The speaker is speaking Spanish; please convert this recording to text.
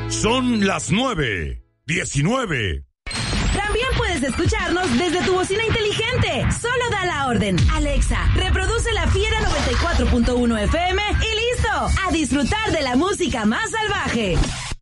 Son las 9:19. También puedes escucharnos desde tu bocina inteligente. Solo da la orden. Alexa, reproduce La Fiera 94.1 FM y listo. A disfrutar de la música más salvaje.